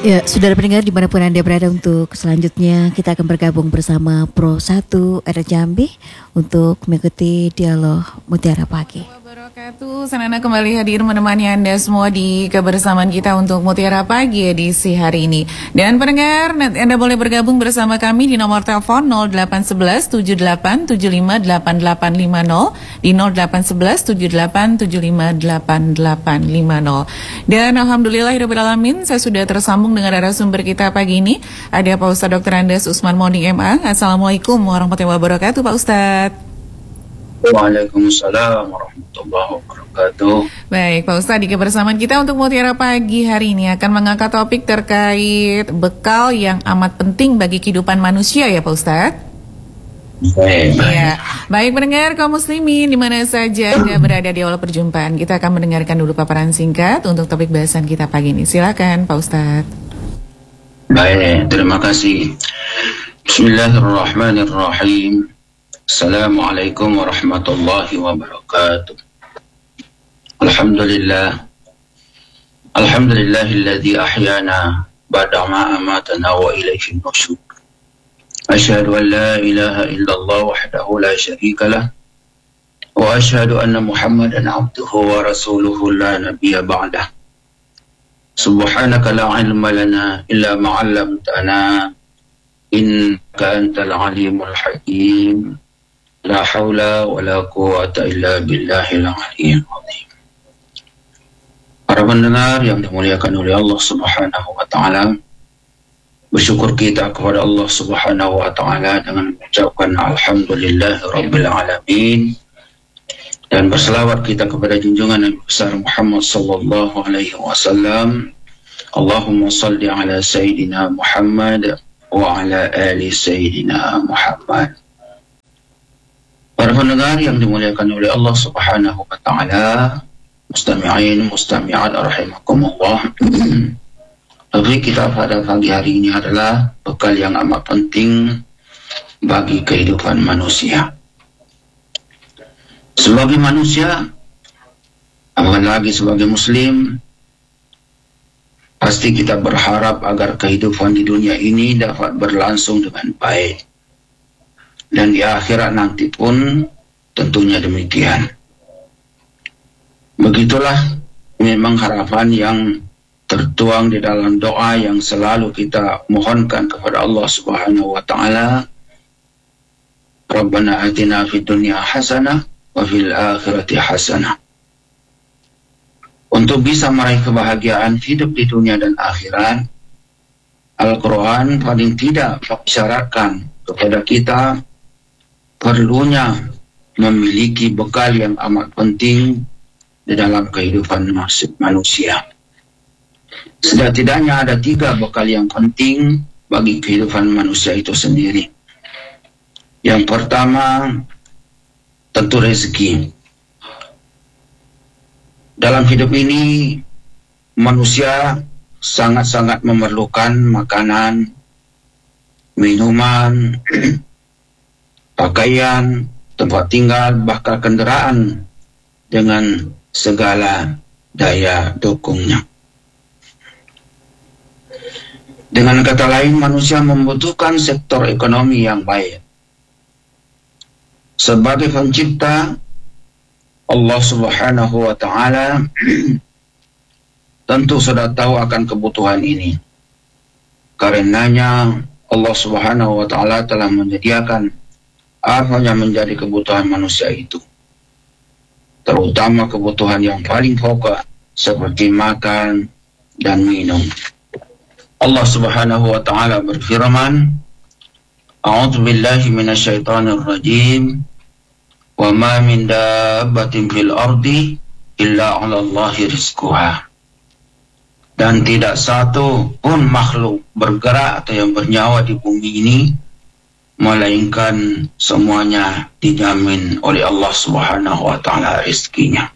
Ya, saudara pendengar dimanapun Anda berada, untuk selanjutnya kita akan bergabung bersama Pro 1 Era Jambi untuk mengikuti dialog Mutiara Pagi. Wabarakatuh, Senana kembali hadir menemani Anda semua di kebersamaan kita untuk Mutiara Pagi edisi hari ini. Dan pendengar, Anda boleh bergabung bersama kami di nomor telepon 0811 7875 8850 di 0811 7875 8850. Dan alhamdulillahirabbil alamin, saya sudah tersambung dengan narasumber kita pagi ini. Ada Pak Ustadz Dr. Andes Usman Moning MA. Assalamualaikum warahmatullahi wabarakatuh, Pak Ustadz. Waalaikumsalam warahmatullahi wabarakatuh. Baik, Pak Ustadz, di kebersamaan kita untuk Mutiara Pagi hari ini akan mengangkat topik terkait bekal yang amat penting bagi kehidupan manusia, ya Pak Ustadz? Baik. Ya, baik pendengar kaum muslimin di mana saja Anda berada di awal perjumpaan, kita akan mendengarkan dulu paparan singkat untuk topik bahasan kita pagi ini. Silakan, Pak Ustadz. Baik, terima kasih. Bismillahirrahmanirrahim. Assalamualaikum warahmatullahi wabarakatuh. Alhamdulillahilladzi ahyana ba'da ma amatana wa ilaihin nusyur. Asyhadu an la ilaha illallah wahdahu la syarika lah wa asyhadu anna Muhammadan abduhu wa rasuluhu la nabiyya ba'dah. Subhanaka la ilma lana illa ma 'allamtana innaka antal alimul hakim. La haula wa la quwwata illa billahil aliyyil azim. Para pendengar yang dimuliakan oleh Allah Subhanahu wa taala, bersyukur kita kepada Allah Subhanahu wa taala dengan mengucapkan alhamdulillahirabbil alamin, dan berselawat kita kepada junjungan Nabi besar Muhammad sallallahu alaihi wasallam. Allahumma salli ala sayyidina Muhammad wa ala ali sayyidina Muhammad. Para pendengar yang dimuliakan oleh Allah Subhanahu wa taala, mustami'in mustami'at rahimakumullah. Topik kita pada pagi hari ini adalah bekal yang amat penting bagi kehidupan manusia. Sebagai manusia, apalagi sebagai muslim, pasti kita berharap agar kehidupan di dunia ini dapat berlangsung dengan baik. Dan di akhirat nanti pun tentunya demikian. Begitulah memang harapan yang tertuang di dalam doa yang selalu kita mohonkan kepada Allah Subhanahu wa taala. Rabbana atina fid dunya hasanah wa fil akhirati hasanah. Untuk bisa meraih kebahagiaan hidup di dunia dan akhirat, Al-Quran paling tidak mengisyaratkan kepada kita perlunya memiliki bekal yang amat penting di dalam kehidupan manusia. Setidaknya ada 3 bekal yang penting bagi kehidupan manusia itu sendiri. Yang pertama, tentu rezeki. Dalam hidup ini, manusia sangat-sangat memerlukan makanan, minuman, pakaian, tempat tinggal, bahkan kendaraan dengan segala daya dukungnya. Dengan kata lain, manusia membutuhkan sektor ekonomi yang baik. Sebagai pencipta, Allah Subhanahu wa taala tentu sudah tahu akan kebutuhan ini. Karenanya Allah Subhanahu wa taala telah menyediakan apa yang menjadi kebutuhan manusia itu, terutama kebutuhan yang paling pokok seperti makan dan minum. Allah Subhanahu wa taala berfirman, A'udzu billahi minasyaitonir rajim. Wa ma min dabbatin fil ardi illa 'ala Allahi rizquha. Dan tidak satu pun makhluk bergerak atau yang bernyawa di bumi ini melainkan semuanya dijamin oleh Allah Subhanahu wa taala rezekinya.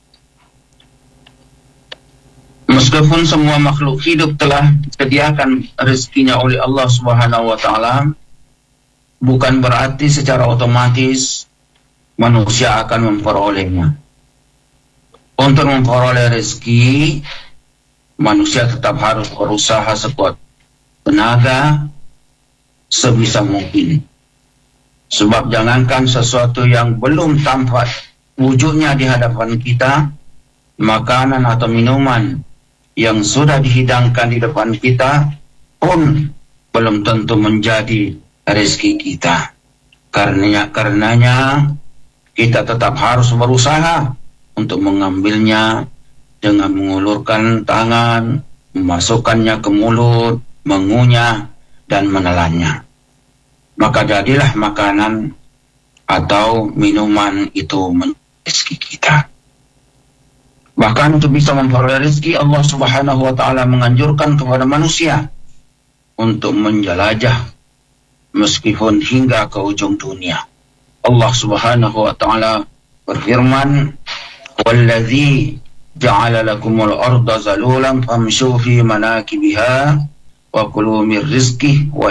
Meskipun semua makhluk hidup telah disediakan rezekinya oleh Allah Subhanahu wa taala, bukan berarti secara otomatis manusia akan memperolehnya. Untuk memperoleh rezeki, manusia tetap harus berusaha sekuat tenaga sebisa mungkin. Sebab jangankan sesuatu yang belum tampak wujudnya di hadapan kita, makanan atau minuman yang sudah dihidangkan di depan kita pun belum tentu menjadi rezeki kita. Karenanya kita tetap harus berusaha untuk mengambilnya dengan mengulurkan tangan, memasukkannya ke mulut, mengunyah dan menelannya. Maka jadilah makanan atau minuman itu rezeki kita. Bahkan untuk bisa memperoleh rezeki, Allah Subhanahu wa Ta'ala menganjurkan kepada manusia untuk menjelajah meskipun hingga ke ujung dunia. Allah Subhanahu wa Ta'ala berfirman, "Wallazi ja'ala lakumul arda zalulan famshu fi manakibiha wa kulu min rizqihi wa."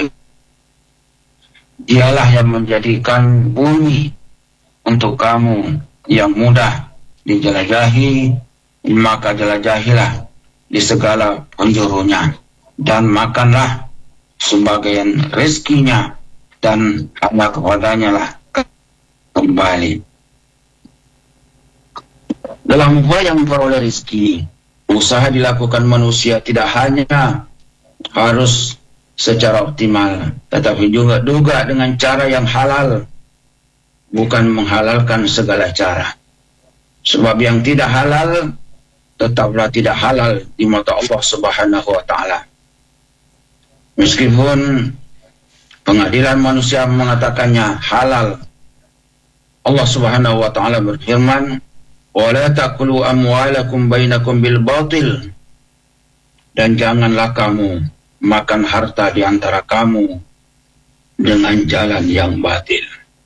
Dialah yang menjadikan bumi untuk kamu yang mudah dijelajahi, maka jelajahilah di segala penjurunya dan makanlah sebagian rezekinya dan hanya kepadanya lah kembali. Dalam upaya memperoleh rezeki, usaha dilakukan manusia tidak hanya harus secara optimal, tetapi juga dengan cara yang halal, bukan menghalalkan segala cara. Sebab yang tidak halal tetaplah tidak halal di mata Allah Subhanahu wa Ta'ala. Meskipun pengadilan manusia mengatakannya halal, Allah Subhanahu wa Ta'ala berfirman, "Wa la ta'kulu amwalakum bainakum bil batil." Dan janganlah kamu makan harta di antara kamu dengan jalan yang batil.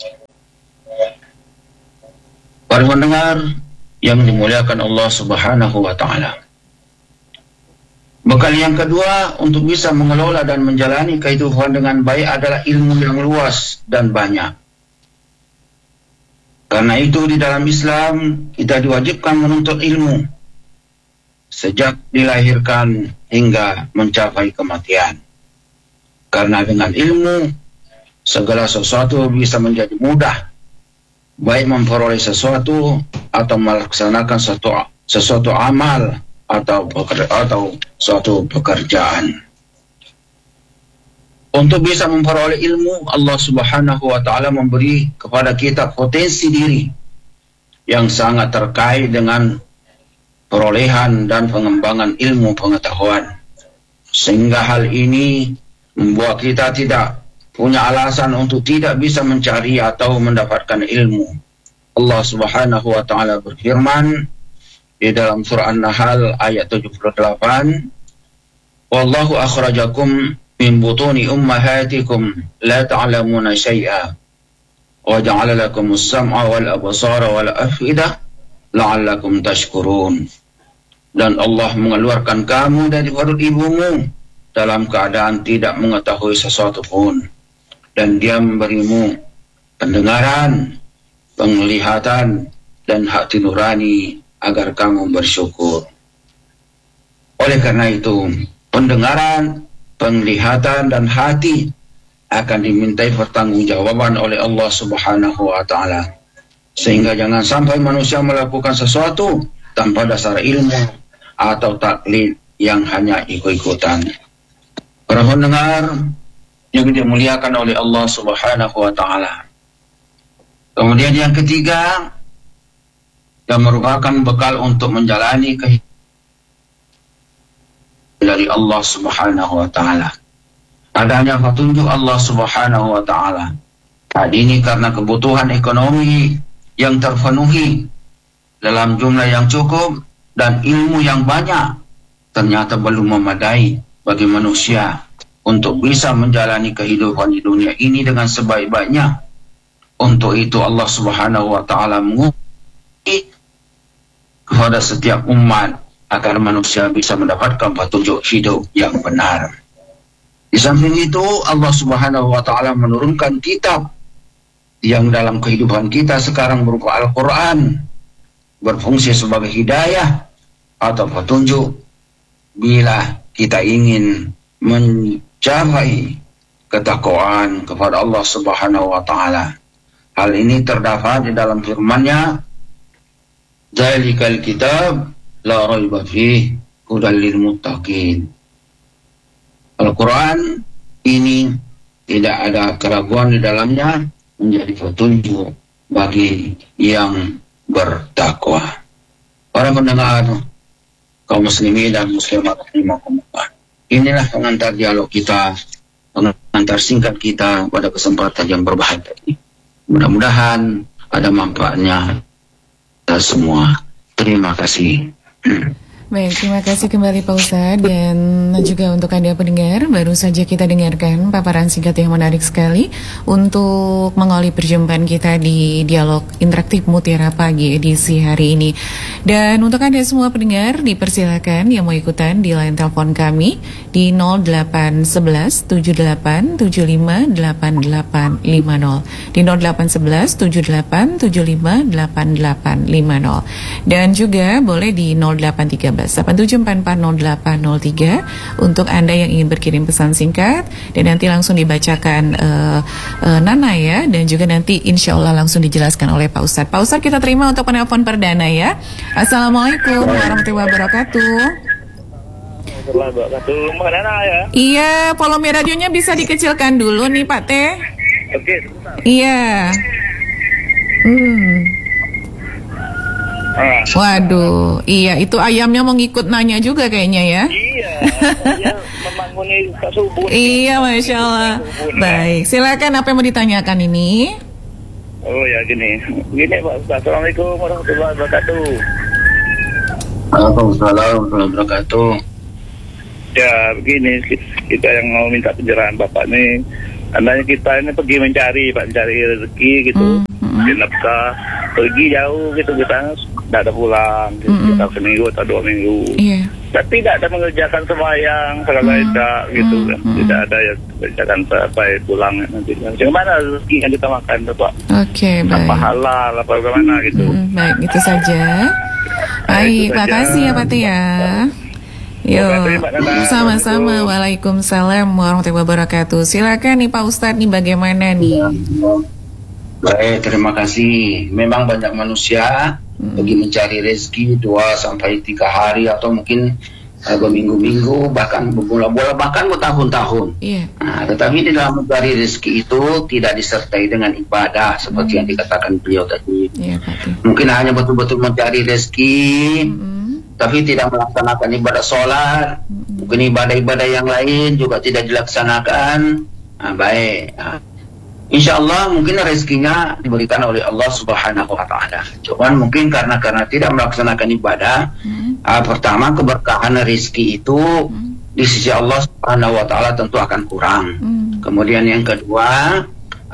Para pendengar yang dimuliakan Allah Subhanahu wa Ta'ala, bekal yang kedua untuk bisa mengelola dan menjalani kehidupan dengan baik adalah ilmu yang luas dan banyak. Karena itu di dalam Islam kita diwajibkan menuntut ilmu sejak dilahirkan hingga mencapai kematian. Karena dengan ilmu segala sesuatu bisa menjadi mudah, baik memperoleh sesuatu atau melaksanakan sesuatu amal atau suatu pekerjaan. Untuk bisa memperoleh ilmu, Allah Subhanahu wa Ta'ala memberi kepada kita potensi diri yang sangat terkait dengan perolehan dan pengembangan ilmu pengetahuan. Sehingga hal ini membuat kita tidak punya alasan untuk tidak bisa mencari atau mendapatkan ilmu. Allah Subhanahu wa Ta'ala berfirman di dalam surah An-Nahl ayat 78, "Wallahu akhrajakum min butuni ummahatikum la ta'lamuna syai'a wa ja'ala lakumus sam'a wal absara wal af'idah la'allakum tashkurun." Dan Allah mengeluarkan kamu dari perut ibumu dalam keadaan tidak mengetahui sesuatu pun, dan Dia memberimu pendengaran, penglihatan, dan hati nurani agar kamu bersyukur. Oleh karena itu, pendengaran, penglihatan, dan hati akan dimintai pertanggungjawaban oleh Allah Subhanahu wa Ta'ala. Sehingga jangan sampai manusia melakukan sesuatu tanpa dasar ilmu atau taklid yang hanya ikut-ikutan. Para pendengar yang dimuliakan oleh Allah Subhanahu wa Ta'ala. Kemudian yang ketiga, yang merupakan bekal untuk menjalani kehidupan dari Allah Subhanahu wa Ta'ala, adanya petunjuk Allah Subhanahu wa Ta'ala. Hal ini karena kebutuhan ekonomi yang terpenuhi dalam jumlah yang cukup dan ilmu yang banyak ternyata belum memadai bagi manusia untuk bisa menjalani kehidupan di dunia ini dengan sebaik-baiknya. Untuk itu Allah Subhanahu wa Ta'ala menguji kepada setiap umat agar manusia bisa mendapatkan petunjuk hidup yang benar. Di samping itu Allah Subhanahu wa Ta'ala menurunkan kitab yang dalam kehidupan kita sekarang berupa Al-Quran, berfungsi sebagai hidayah atau petunjuk bila kita ingin mencapai ketakwaan kepada Allah Subhanahu wa taala. Hal ini terdapat di dalam firman-Nya, "Dzalikal kitab la raiba fihi hudal lil muttaqin." Al-Quran ini tidak ada keraguan di dalamnya, menjadi petunjuk bagi yang bertakwa. Para pendengar, kaum muslimin dan muslimat rahimakumullah. Inilah pengantar dialog kita, pengantar singkat kita pada kesempatan yang berbahagia ini. Mudah-mudahan ada manfaatnya kita semua. Terima kasih. Baik, terima kasih kembali Pak Ustadz, dan juga untuk Anda pendengar, baru saja kita dengarkan paparan singkat yang menarik sekali untuk mengawali perjumpaan kita di dialog interaktif Mutiara Pagi edisi hari ini. Dan untuk Anda semua pendengar, dipersilakan yang mau ikutan di line telepon kami di 0811 78 75 8850, di 0811 78 75 8850, dan juga boleh di 0813 87440803 untuk Anda yang ingin berkirim pesan singkat, dan nanti langsung dibacakan Nana ya, dan juga nanti insya Allah langsung dijelaskan oleh Pak Ustadz. Pak Ustadz, kita terima untuk penelpon perdana ya. Assalamualaikum warahmatullahi wabarakatuh. Iya, volume radionya bisa dikecilkan dulu nih Pak Teh. Oke. Iya. Waduh, iya itu ayamnya mau ngikut nanya juga kayaknya ya. Iya, saya memanguni subuh. Iya, Masya Allah. Baik, silakan apa yang mau ditanyakan ini? Oh ya, gini Pak Ustaz. Assalamualaikum warahmatullahi wabarakatuh. Waalaikumsalam warahmatullahi wabarakatuh. Ya, begini, kita yang mau minta pencerahan Bapak nih. Andanya kita ini pergi mencari rezeki gitu, di nafkah, pergi jauh gitu, kita tidak ada pulang, kita seminggu atau 2 minggu. Iya. Tapi tidak ada mengerjakan sembahyang segala isya gitu kan, tidak ada yang mengerjakan sampai pulang nanti. Bagaimana rezeki yang kita makan tuh Pak? Oke, baik. Apa halal, apa bagaimana gitu? Baik, itu saja. Baik, makasih ya Pak Teh ya. Yuk, sama-sama. Waalaikumsalam warahmatullahi wabarakatuh. Silakan nih Pak Ustadz nih, bagaimana nih? Baik, terima kasih. Memang banyak manusia pergi mencari rezeki 2-3 hari atau mungkin berminggu-minggu, bahkan berbulan-bulan, bahkan bertahun-tahun. Iya. Nah, tetapi di dalam mencari rezeki itu tidak disertai dengan ibadah seperti yang dikatakan beliau tadi. Iya, Pak. Mungkin hanya betul-betul mencari rezeki, tapi tidak melaksanakan ibadah sholat, mungkin ibadah-ibadah yang lain juga tidak dilaksanakan. Nah, baik. Insya Allah mungkin rezekinya diberikan oleh Allah Subhanahu wa Ta'ala. Cuman mungkin karena tidak melaksanakan ibadah, pertama keberkahan rezeki itu di sisi Allah Subhanahu wa Ta'ala tentu akan kurang. Kemudian yang kedua,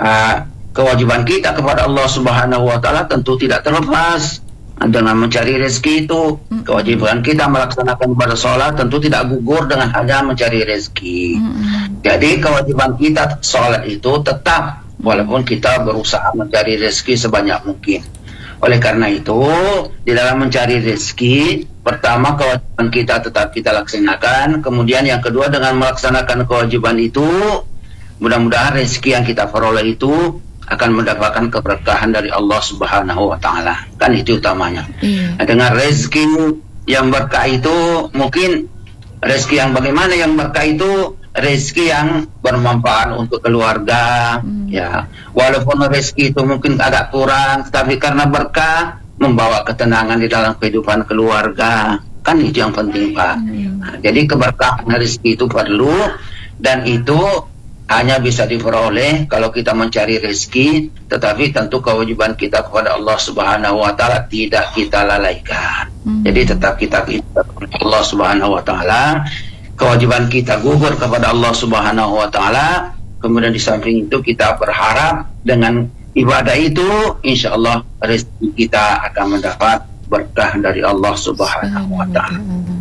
kewajiban kita kepada Allah Subhanahu wa Ta'ala tentu tidak terlepas dengan mencari rezeki itu. Kewajiban kita melaksanakan ibadah sholat tentu tidak gugur dengan hanya mencari rezeki. Jadi kewajiban kita sholat itu tetap, walaupun kita berusaha mencari rezeki sebanyak mungkin. Oleh karena itu, di dalam mencari rezeki, pertama kewajiban kita tetap kita laksanakan. Kemudian yang kedua, dengan melaksanakan kewajiban itu, mudah-mudahan rezeki yang kita peroleh itu akan mendapatkan keberkahan dari Allah Subhanahu wa Ta'ala. Kan itu utamanya. Nah, dengan rezeki yang berkah itu, mungkin rezeki yang bagaimana yang berkah itu rezeki yang bermanfaat untuk keluarga, ya. Walaupun rezeki itu mungkin agak kurang, tapi karena berkah membawa ketenangan di dalam kehidupan keluarga, kan itu yang penting Pak. Nah, jadi keberkahan rezeki itu perlu, dan itu hanya bisa diperoleh kalau kita mencari rezeki, tetapi tentu kewajiban kita kepada Allah Subhanahu wa Ta'ala tidak kita lalaikan. Jadi tetap kita kepada Allah Subhanahu wa Ta'ala. Kewajiban kita gugur kepada Allah Subhanahu wa Ta'ala. Kemudian di samping itu kita berharap dengan ibadah itu insya Allah rezeki kita akan mendapat berkah dari Allah Subhanahu wa Ta'ala.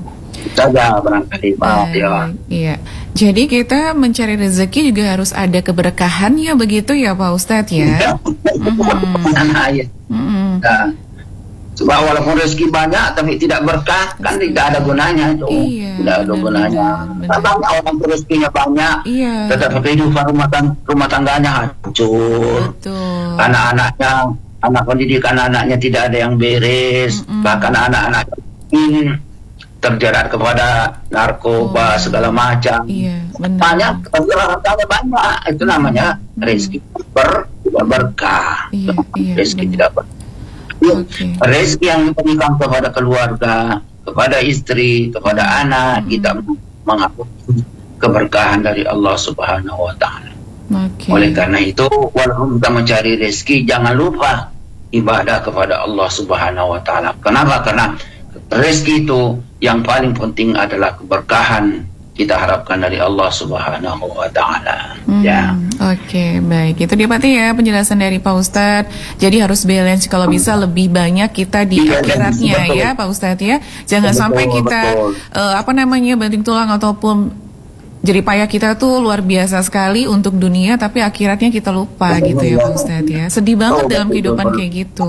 Saja barangkali Pak. Iya. Jadi kita mencari rezeki juga harus ada keberkahannya begitu ya Pak Ustadz ya. Sebab walaupun rezeki banyak tapi tidak berkah, kan tidak ada gunanya itu. Iya, Tidak ada gunanya. Banyak orang rezekinya banyak, Iya. tetapi kehidupan rumah tangganya hancur. Betul. Anak-anaknya, anak pendidikan anaknya tidak ada yang beres, bahkan anak-anak ini terjerat kepada narkoba segala macam. Iya, benar. Banyak, banyak. Itu namanya rezeki tidak berkah. Iya, Rezeki benar. tidak berkah. Oke. Rezeki yang diberikan kepada keluarga, kepada istri, kepada anak, kita mengakui keberkahan dari Allah Subhanahu wa Ta'ala. Oke. Oleh karena itu, walaupun kita mencari rezeki, jangan lupa ibadah kepada Allah Subhanahu wa Ta'ala. Kenapa? Karena rezeki itu yang paling penting adalah keberkahan kita harapkan dari Allah Subhanahu wa Ta'ala. Ya. Oke, baik. Itu dia Pak ya penjelasan dari Pak Ustadz. Jadi harus balance, kalau bisa lebih banyak kita di Iya, akhiratnya betul. ya Pak Ustadz ya. Jangan Betul, sampai kita betul. banting tulang ataupun jadi payah kita tuh luar biasa sekali untuk dunia, tapi akhiratnya kita lupa gitu ya Pak Ustadz ya. Sedih banget Betul, dalam betul, kehidupan betul. kayak gitu.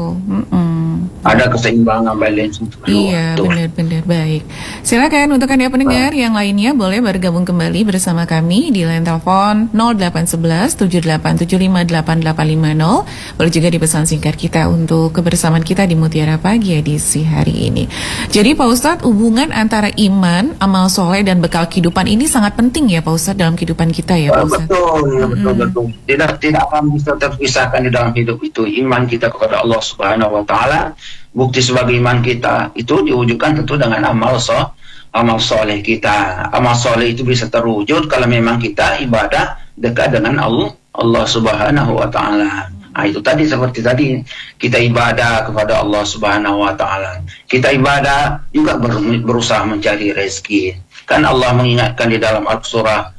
Ada keseimbangan balance itu. Iya, Betul. benar-benar baik. Silakan untuk Anda pendengar yang lainnya boleh bergabung kembali bersama kami di line telepon 0811 7875 8850. Boleh juga dipesan singkat kita untuk kebersamaan kita di Mutiara Pagi edisi hari ini. Jadi Pak Ustadz, hubungan antara iman, amal soleh dan bekal kehidupan ini sangat penting ya Pak Ustadz dalam kehidupan kita ya Pak Ustadz. Betul. Tidak akan bisa terpisahkan di dalam hidup itu. Iman kita kepada Allah Subhanahu wa Ta'ala, bukti sebagai iman kita itu diwujudkan tentu dengan amal soleh kita. Amal soleh itu bisa terwujud kalau memang kita ibadah dekat dengan Allah Subhanahu wa Ta'ala. Nah, itu tadi seperti tadi kita ibadah kepada Allah Subhanahu wa Ta'ala. Kita ibadah juga berusaha mencari rezeki. Kan Allah mengingatkan di dalam surah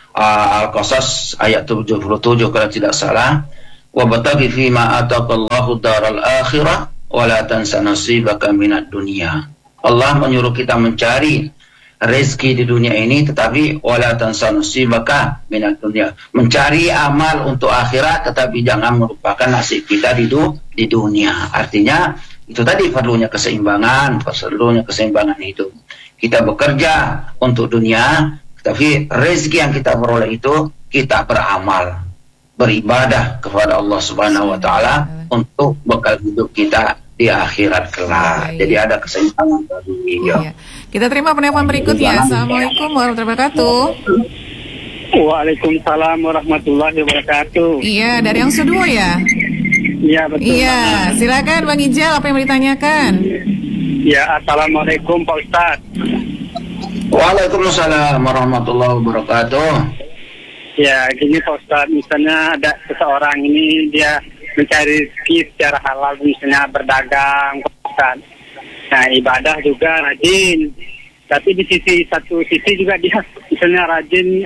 Al-Qasas ayat 77 kalau tidak salah, wa bataghi fima ataqallahu daral akhirah wa la tansa nasibaka minad dunya. Allah menyuruh kita mencari rezeki di dunia ini, tetapi wa la tansa nasibaka minad dunya. Mencari amal untuk akhirat, tetapi jangan melupakan nasib kita di dunia. Artinya itu tadi perlunya keseimbangan hidup. Kita bekerja untuk dunia, tapi rezeki yang kita peroleh itu kita beramal, beribadah kepada Allah Subhanahu wa Ta'ala untuk bekal hidup kita di akhirat kelak. Jadi ada keseimbangan tadi. Iya. Kita terima penelpon berikutnya. Assalamualaikum warahmatullahi wabarakatuh. Waalaikumsalam warahmatullahi wabarakatuh. Iya, dari yang kedua ya. Iya, betul. Iya, silakan Bang Ijal, apa yang mau ditanyakan? Ya, assalamualaikum Pak Ustadz. Waalaikumsalam warahmatullahi wabarakatuh. Ya, gini Pak Ustadz, misalnya ada seseorang ini dia mencari rezeki secara halal, misalnya berdagang, Pak Ustadz. Nah, ibadah juga rajin. Tapi di satu sisi juga dia misalnya rajin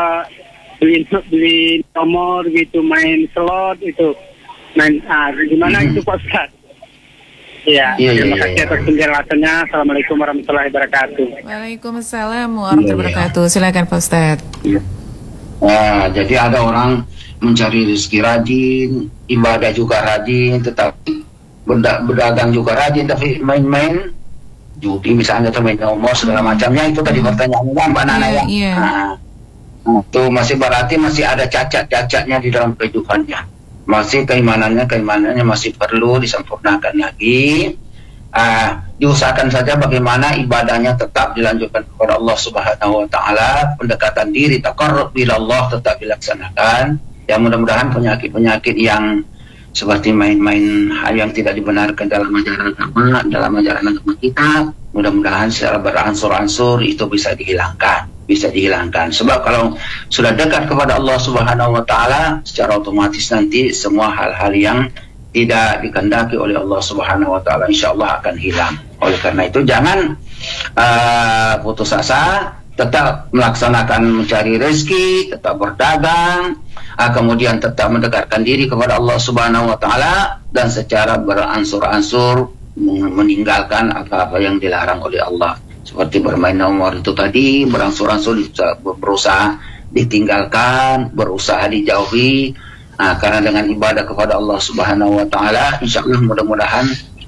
beli nomor gitu, main slot itu. Gimana itu Pak Ustadz? Ya, terima kasih atas penjelasannya. Assalamualaikum warahmatullahi wabarakatuh. Waalaikumsalam warahmatullahi wabarakatuh. Silakan Pak Ustadz. Nah, jadi ada orang mencari rezeki rajin, ibadah juga rajin, tetapi berdagang juga rajin, tapi main-main judi misalnya atau main nomor segala macamnya, itu tadi pertanyaannya Mbak Nana ya. Iya. Nah, itu masih berarti masih ada cacat-cacatnya di dalam kehidupannya. Masih keimanannya masih perlu disempurnakan lagi. Diusahakan saja bagaimana ibadahnya tetap dilanjutkan kepada Allah Subhanahu wa Ta'ala, pendekatan diri taqarrub ila Allah tetap dilaksanakan. Ya, mudah-mudahan penyakit-penyakit yang seperti main-main hal yang tidak dibenarkan dalam ajaran agama kita, mudah-mudahan secara beransur-ansur itu bisa dihilangkan. Sebab kalau sudah dekat kepada Allah Subhanahu wa Ta'ala, secara otomatis nanti semua hal-hal yang tidak dikehendaki oleh Allah Subhanahu wa Ta'ala insyaallah akan hilang. Oleh karena itu jangan putus asa, tetap melaksanakan mencari rezeki, tetap berdagang, kemudian tetap mendekatkan diri kepada Allah Subhanahu wa Ta'ala, dan secara beransur-ansur meninggalkan apa-apa yang dilarang oleh Allah. Seperti bermain nomor itu tadi, beransur-ansur berusaha ditinggalkan, berusaha dijauhi. Karena dengan ibadah kepada Allah Subhanahu wa Ta'ala, insyaallah mudah-mudahan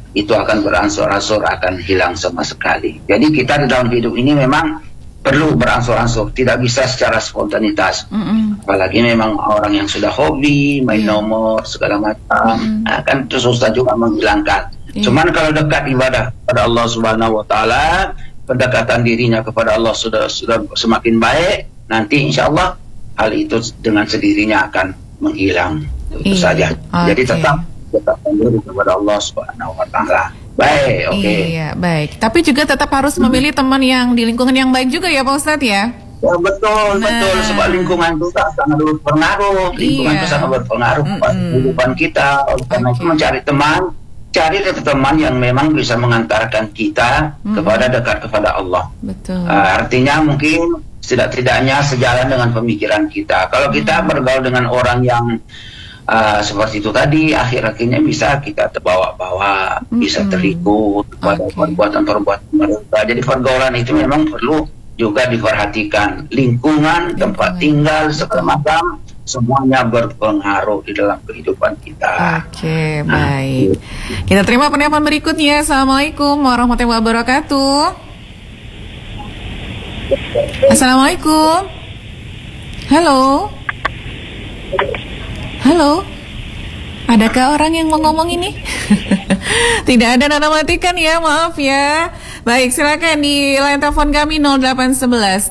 itu akan berangsur-angsur akan hilang sama sekali. Jadi kita di dalam hidup ini memang perlu berangsur-angsur, tidak bisa secara spontanitas. Apalagi memang orang yang sudah hobi main nomor segala macam, kan itu susah juga menghilangkan. Cuman kalau dekat ibadah pada Allah Subhanahu wa taala, pendekatan dirinya kepada Allah sudah semakin baik, nanti insya Allah hal itu dengan sendirinya akan menghilang. Itu saja. Jadi tetap diri kepada Allah Subhanahu wa taala. Baik, oke. Iya, baik. Tapi juga tetap harus memilih teman yang di lingkungan yang baik juga ya Pak Ustadz ya? Ya betul. Sebab lingkungan itu sangat berpengaruh. Lingkungan itu sangat berpengaruh pada kehidupan kita. Karena itu mencari teman, cari teman yang memang bisa mengantarkan kita dekat kepada Allah. Betul. Artinya mungkin setidak-tidaknya sejalan dengan pemikiran kita. Kalau kita bergaul dengan orang yang seperti itu tadi, akhir-akhirnya bisa kita terbawa-bawa, bisa terikut pada perbuatan-perbuatan mereka. Jadi pergaulan itu memang perlu juga diperhatikan. Lingkungan, tempat tinggal, segala macam, semuanya berpengaruh di dalam kehidupan kita. Oke, baik. Kita terima penelpon berikutnya. Assalamualaikum warahmatullahi wabarakatuh. Assalamualaikum. Halo. Halo, adakah orang yang mau ngomong ini? Tidak ada nada matikan ya, maaf ya. Baik, silakan di line telepon kami 0811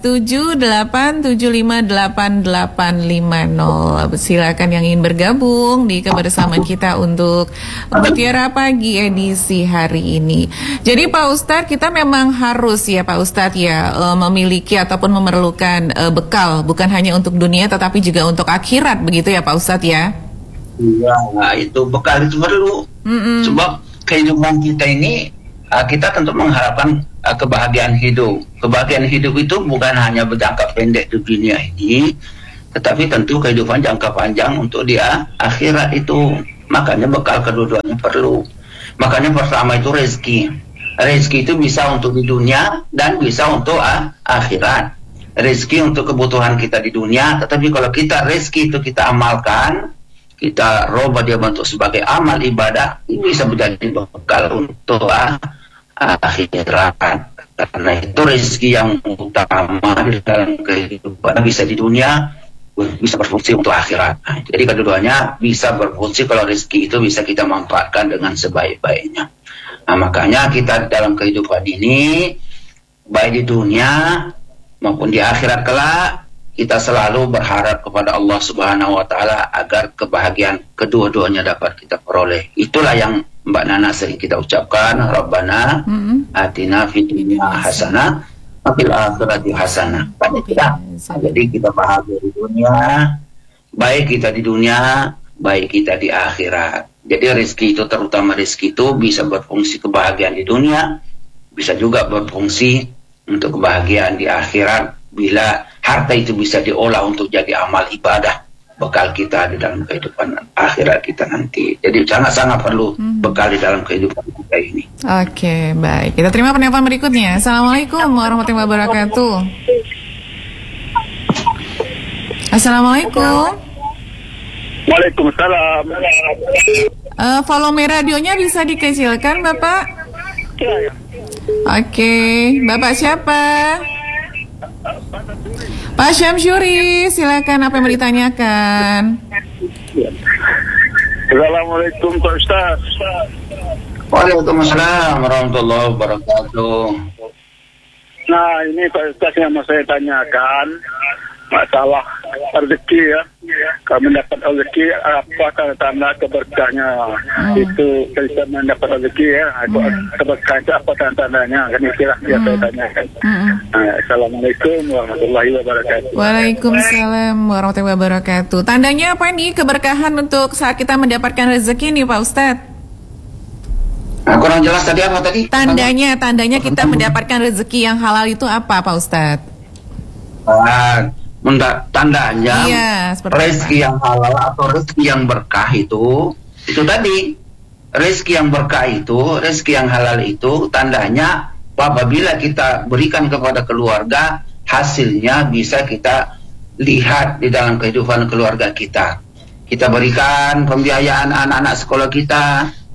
78758850. Silakan yang ingin bergabung di kebersamaan kita untuk Mutiara Pagi edisi hari ini. Jadi Pak Ustadz, kita memang harus ya Pak Ustadz ya memiliki ataupun memerlukan bekal, bukan hanya untuk dunia tetapi juga untuk akhirat, begitu ya Pak Ustadz ya? Iya, itu bekal itu perlu. Sebab kehidupan kita ini kita tentu mengharapkan kebahagiaan hidup. Kebahagiaan hidup itu bukan hanya berjangka pendek di dunia ini, tetapi tentu kehidupan jangka panjang untuk dia akhirat itu. Makanya bekal kedua-duanya perlu. Makanya pertama itu rezeki. Rezeki itu bisa untuk di dunia dan bisa untuk akhirat. Rezeki untuk kebutuhan kita di dunia, tetapi kalau kita rezeki itu kita amalkan, kita robah dia bentuk sebagai amal ibadah, ini bisa menjadi bekal untuk akhirat. Karena itu rezeki yang utama di dalam kehidupan, bisa di dunia, bisa berfungsi untuk akhirat. Jadi kedua-duanya bisa berfungsi kalau rezeki itu bisa kita manfaatkan dengan sebaik-baiknya. Nah, makanya kita dalam kehidupan ini, baik di dunia maupun di akhirat kelak, kita selalu berharap kepada Allah Subhanahu wa taala agar kebahagiaan kedua-duanya dapat kita peroleh. Itulah yang Mbak Nana sering kita ucapkan, Rabbana atina fid dunya hasanah wa fil akhirati hasanah. Jadi kita bahagia di dunia, baik kita di dunia, baik kita di akhirat. Jadi rezeki itu, terutama rezeki itu bisa berfungsi kebahagiaan di dunia, bisa juga berfungsi untuk kebahagiaan di akhirat bila harta itu bisa diolah untuk jadi amal ibadah, bekal kita di dalam kehidupan akhirat kita nanti. Jadi sangat-sangat perlu bekal di dalam kehidupan kita ini. Oke, baik. Kita terima penelpon berikutnya. Assalamualaikum warahmatullahi wabarakatuh. Assalamualaikum. Waalaikumsalam. Volume radionya bisa dikecilkan, Bapak? Ya. Oke, Bapak siapa? Pak Syamsyuri, silakan, apa yang mau ditanyakan? Assalamualaikum Pak Ustaz. Waalaikumsalam warahmatullahi wabarakatuh. Nah, ini Pak Ustaz yang mau saya tanyakan masalah rezeki ya. Kami mendapat rezeki, apa tanda keberkahnya? Itu bisa mendapat rezeki ya. Keberkahan itu apa tandanya? Kan istilah yang saya tanyakan. Assalamualaikum warahmatullahi wabarakatuh. Waalaikumsalam warahmatullahi wabarakatuh. Tandanya apa nih keberkahan untuk saat kita mendapatkan rezeki nih Pak Ustadz? Kurang jelas tadi apa tadi? Tandanya kita mendapatkan rezeki yang halal itu apa Pak Ustadz? Tandanya rezeki yang halal atau rezeki yang berkah itu tadi. Rezeki yang berkah itu, rezeki yang halal itu tandanya apabila kita berikan kepada keluarga, hasilnya bisa kita lihat di dalam kehidupan keluarga kita. Kita berikan pembiayaan anak-anak sekolah kita,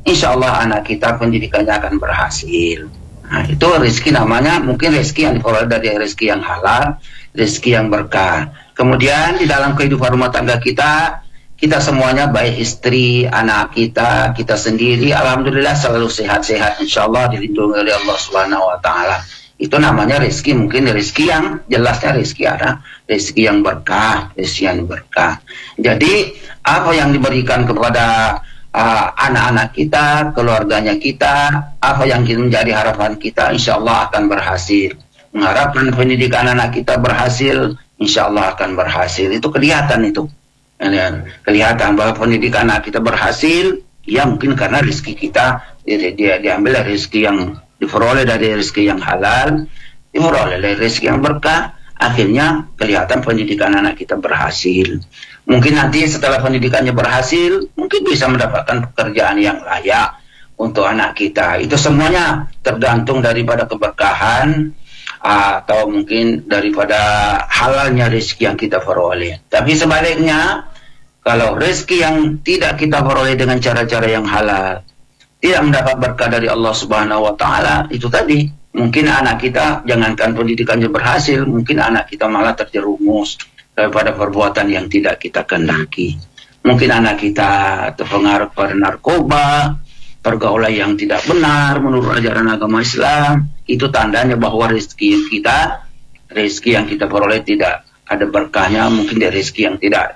insya Allah anak kita pendidikannya akan berhasil. Nah, itu rezeki namanya, mungkin rezeki yang diperoleh dari rezeki yang halal, rezeki yang berkah. Kemudian di dalam kehidupan rumah tangga kita semuanya, baik istri, anak kita sendiri, alhamdulillah selalu sehat-sehat, insya Allah dilindungi oleh Allah Subhanahu Wa Taala. Itu namanya rezeki, mungkin rezeki yang jelasnya rezeki ada, rezeki yang berkah, rezeki yang berkah. Jadi apa yang diberikan kepada anak-anak kita, keluarganya kita, apa yang menjadi harapan kita, insya Allah akan berhasil. Mengharapkan pendidikan anak kita berhasil, insya Allah akan berhasil. Itu kelihatan itu. Kelihatan bahwa pendidikan anak kita berhasil, ya mungkin karena rezeki kita dia diambil dari rezeki yang diperoleh dari rezeki yang halal, diperoleh dari rezeki yang berkah, akhirnya kelihatan pendidikan anak kita berhasil. Mungkin nanti setelah pendidikannya berhasil, mungkin bisa mendapatkan pekerjaan yang layak untuk anak kita. Itu semuanya tergantung daripada keberkahan atau mungkin daripada halalnya rezeki yang kita peroleh. Tapi sebaliknya, kalau rezeki yang tidak kita peroleh dengan cara-cara yang halal, tidak mendapat berkah dari Allah Subhanahu Wa Taala, itu tadi, mungkin anak kita jangankan pendidikannya berhasil, mungkin anak kita malah terjerumus daripada perbuatan yang tidak kita kehendaki. Mungkin anak kita terpengaruh pada narkoba, pergaulan yang tidak benar menurut ajaran agama Islam. Itu tandanya bahwa rezeki yang kita peroleh tidak ada berkahnya, mungkin dari rezeki yang tidak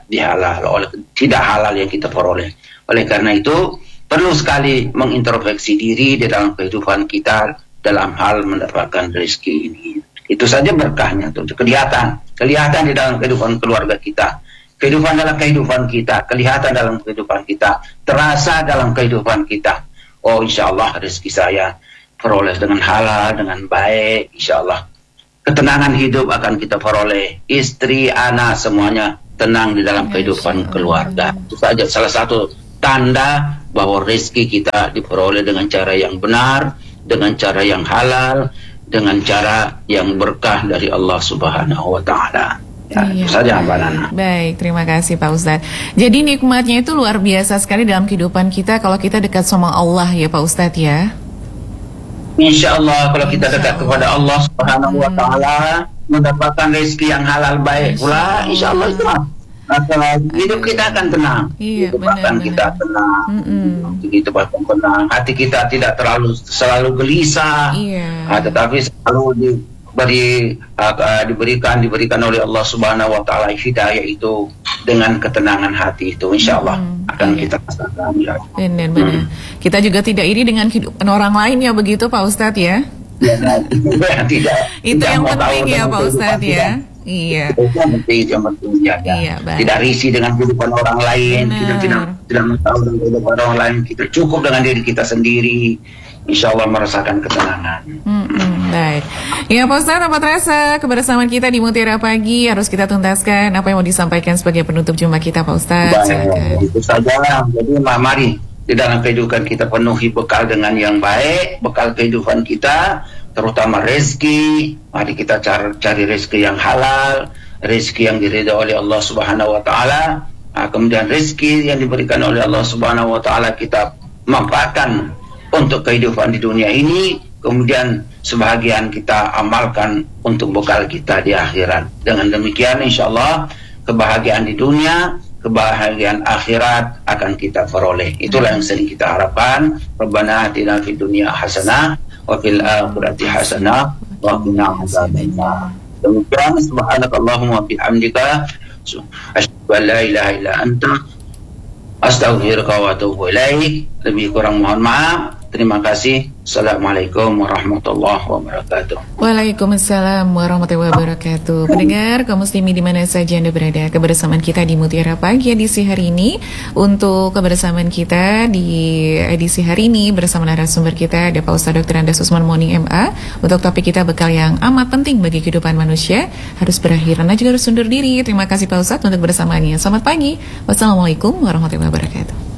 halal yang kita peroleh. Oleh karena itu perlu sekali mengintrospeksi diri di dalam kehidupan kita dalam hal mendapatkan rezeki ini. Itu saja berkahnya tuh, kelihatan di dalam kehidupan keluarga kita, kehidupan dalam kehidupan kita, kelihatan dalam kehidupan kita, terasa dalam kehidupan kita. Oh, insya Allah rezeki saya peroleh dengan halal, dengan baik, insya Allah. Ketenangan hidup akan kita peroleh, istri, anak, semuanya tenang di dalam kehidupan keluarga. Itu saja salah satu tanda bahwa rezeki kita diperoleh dengan cara yang benar, dengan cara yang halal, dengan cara yang berkah dari Allah Subhanahu Wa Taala. Ya, itu saja Mbak Nana. Baik, terima kasih Pak Ustadz. Jadi nikmatnya itu luar biasa sekali dalam kehidupan kita kalau kita dekat sama Allah ya Pak Ustadz ya. Insya Allah kalau kita dekat kepada Allah Subhanahu Wa Taala, mendapatkan rezeki yang halal baik pula, insya Allah itu hidup kita akan tenang. Iya, hidup akan kita tenang. Hidup akan tenang. Hati kita tidak selalu gelisah. Iya. Tetapi selalu diberikan oleh Allah Subhanahu Wa Taala hidayah itu dengan ketenangan hati itu, insya Allah akan kita rasakan. Ya. Benar. Kita juga tidak iri dengan kehidupan orang lain ya begitu Pak Ustadz ya. Itu yang penting ya Pak Ustadz ya. Iya. Itu yang penting ya. Tidak risih dengan kehidupan orang lain. Kita tidak tahu dengan kehidupan orang lain. Kita cukup dengan diri kita sendiri. Insya Allah merasakan ketenangan. Baik. Ya Pak Ustadz, apa terasa kebersamaan kita di Mutiara Pagi harus kita tuntaskan. Apa yang mau disampaikan sebagai penutup jumpa kita Pak Ustadz? Baik, itu saja. Jadi mari di dalam kehidupan kita penuhi bekal dengan yang baik, bekal kehidupan kita, terutama rezeki. Mari kita cari rezeki yang halal, rezeki yang diridhai oleh Allah Subhanahu Wa Taala. Kemudian rezeki yang diberikan oleh Allah Subhanahu Wa Taala kita manfaatkan untuk kehidupan di dunia ini, kemudian sebahagian kita amalkan untuk bekal kita di akhirat. Dengan demikian insya Allah kebahagiaan di dunia, kebahagiaan akhirat akan kita peroleh. Itulah yang sering kita harapkan. Rabbana atina fid dunya hasanah wa fil akhirati hasanah wa qina adzabannar. Demikian, subhanakallahumma wa bihamdika asyhadu an la ilaha illa anta astaghfiruka wa atubu ilaik. Lebih kurang mohon maaf. Terima kasih. Assalamualaikum warahmatullahi wabarakatuh. Waalaikumsalam warahmatullahi wabarakatuh. Pendengar kaum muslimin di mana saja Anda berada, kebersamaan kita di Mutiara Pagi edisi hari ini. Untuk kebersamaan kita di edisi hari ini bersama narasumber kita ada Pak Ustadz Dr. Andes Usman Moni MA. Untuk topik kita bekal yang amat penting bagi kehidupan manusia harus berakhir. Anda juga harus undur diri. Terima kasih Pak Ustadz untuk bersamaannya. Selamat pagi. Wassalamualaikum warahmatullahi wabarakatuh.